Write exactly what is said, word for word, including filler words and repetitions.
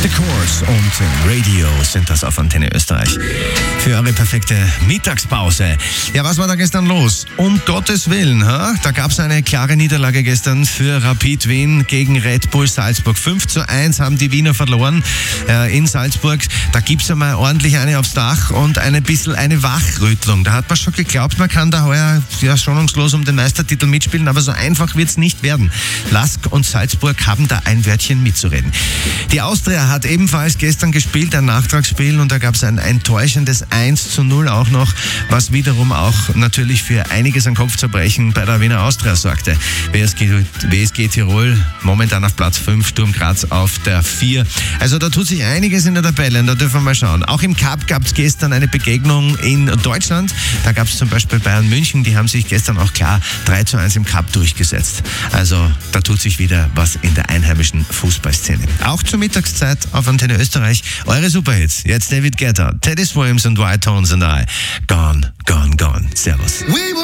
The Course und Radio sind das auf Antenne Österreich. Für eure perfekte Mittagspause. Ja, was war da gestern los? Um Gottes Willen, ha? Da gab es eine klare Niederlage gestern für Rapid Wien gegen Red Bull Salzburg. fünf zu eins haben die Wiener verloren äh, in Salzburg. Da gibt es einmal ordentlich eine aufs Dach und ein bisschen eine Wachrüttlung. Da hat man schon geglaubt, man kann da heuer ja, schonungslos um den Meistertitel mitspielen, aber so einfach wird es nicht werden. Lask und Salzburg haben da ein Wörtchen mitzureden. Die Austria hat ebenfalls gestern gespielt, ein Nachtragsspiel, und da gab es ein enttäuschendes eins zu null auch noch, was wiederum auch natürlich für einiges an Kopfzerbrechen bei der Wiener Austria sorgte. W S G, W S G Tirol momentan auf Platz fünf, Sturm Graz auf der vier. Also da tut sich einiges in der Tabelle, da dürfen wir mal schauen. Auch im Cup gab es gestern eine Begegnung in Deutschland. Da gab es zum Beispiel Bayern München, die haben sich gestern auch klar drei zu eins im Cup durchgesetzt. Also da tut sich wieder was in der einheimischen Fußballszene. Auch zur Mittagszeit auf Antenne Österreich eure Superhits. Jetzt David Guetta, Teddy Swims und White Tones and I. Gone, gone, gone. Servus.